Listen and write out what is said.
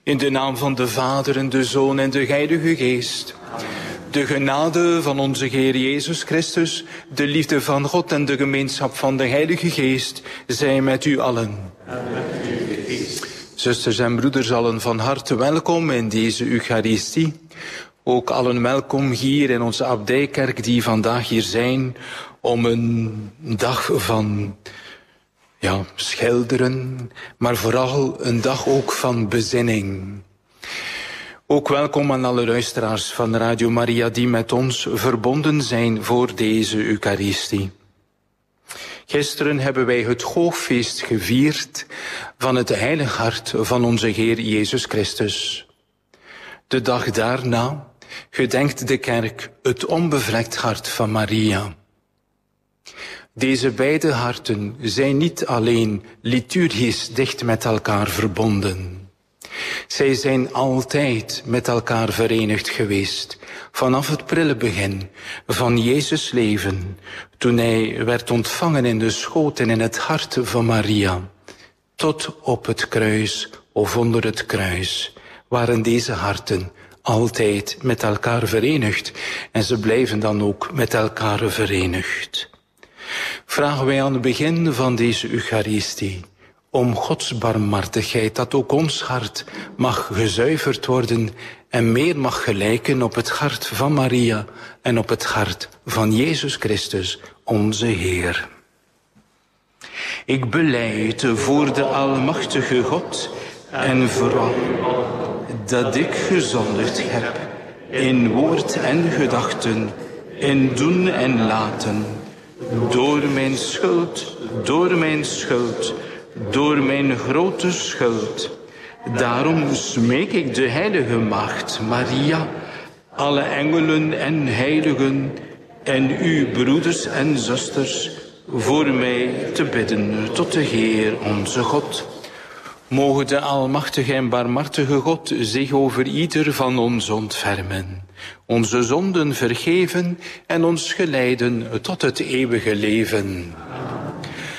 In de naam van de Vader en de Zoon en de Heilige Geest. De genade van onze Heer Jezus Christus, de liefde van God en de gemeenschap van de Heilige Geest zij met u allen. Zusters en broeders, allen van harte welkom in deze Eucharistie. Ook allen welkom hier in onze abdijkerk die vandaag hier zijn om een dag van schilderen, maar vooral een dag ook van bezinning. Ook welkom aan alle luisteraars van Radio Maria die met ons verbonden zijn voor deze Eucharistie. Gisteren hebben wij het hoogfeest gevierd van het heilig hart van onze Heer Jezus Christus. De dag daarna gedenkt de kerk het onbevlekt hart van Maria. Deze beide harten zijn niet alleen liturgisch dicht met elkaar verbonden. Zij zijn altijd met elkaar verenigd geweest, vanaf het prille begin van Jezus' leven, toen hij werd ontvangen in de schoot en in het hart van Maria, tot op het kruis of onder het kruis, waren deze harten altijd met elkaar verenigd en ze blijven dan ook met elkaar verenigd. Vragen wij aan het begin van deze Eucharistie om Gods barmhartigheid, dat ook ons hart mag gezuiverd worden en meer mag gelijken op het hart van Maria en op het hart van Jezus Christus, onze Heer. Ik belijd voor de Almachtige God en vooral dat ik gezondigd heb in woord en gedachten, in doen en laten, door mijn schuld, door mijn grote schuld. Daarom smeek ik de heilige maagd Maria, alle engelen en heiligen en uw broeders en zusters voor mij te bidden tot de Heer onze God. Mogen de almachtige en barmhartige God zich over ieder van ons ontfermen, onze zonden vergeven en ons geleiden tot het eeuwige leven.